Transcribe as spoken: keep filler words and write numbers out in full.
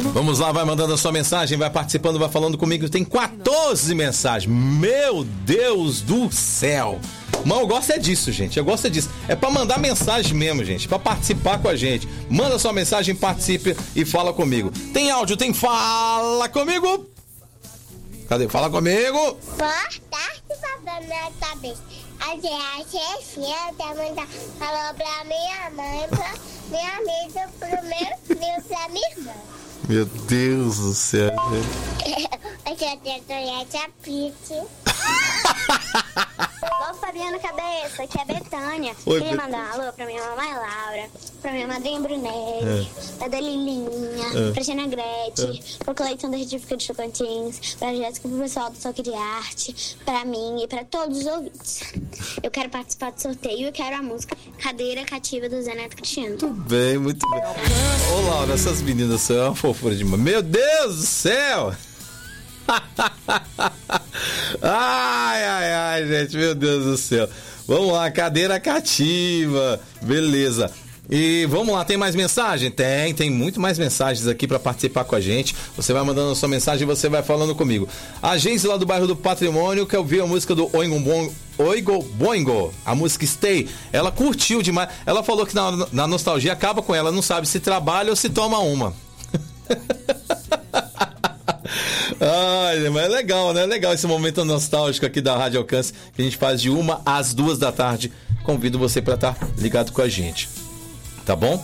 Vamos lá, vai mandando a sua mensagem, vai participando, vai falando comigo. Tem quatorze mensagens. Meu Deus do céu. Mas eu gosto é disso, gente. Eu gosto é disso. É pra mandar mensagem mesmo, gente. Pra participar com a gente. Manda sua mensagem, participe e fala comigo. Tem áudio, tem fala comigo. Cadê? Fala comigo. Boa tarde, papai, minha cabeça. A chefinha também falou pra minha mãe, pra minha amiga, pro meu filho, pra minha irmã. Meu Deus do céu. Eu já tenho doente a pizza. Alô, Fabiana Cabeça, aqui é a Betânia. Oi, Queria Bet- mandar um alô pra minha mamãe Laura, pra minha madrinha Brunelli, É. pra da Lilinha, É. pra Gina Grete, pro Cleiton da Retífica de Tocantins, pra Jéssica, pro pessoal do Soque de Arte, pra mim e pra todos os ouvintes. Eu quero participar do sorteio e quero a música Cadeira Cativa do Zé Neto Cristiano. Muito bem, muito bem. Ô, Laura, essas meninas são uma fofura demais. Meu Deus do céu! Ai, ai, ai, gente, meu Deus do céu. Vamos lá, cadeira cativa. Beleza. E vamos lá, tem mais mensagem? Tem, tem muito mais mensagens aqui para participar com a gente. Você vai mandando a sua mensagem e você vai falando comigo. A Geise lá do bairro do Patrimônio, que ouviu a música do Oingo Bon- Oigo Boingo, a música Stay. Ela curtiu demais. Ela falou que na, na nostalgia acaba com ela, não sabe se trabalha ou se toma uma. Ai, mas é legal, né? É legal esse momento nostálgico aqui da Rádio Alcance, que a gente faz de uma às duas da tarde. Convido você para estar ligado com a gente. Tá bom?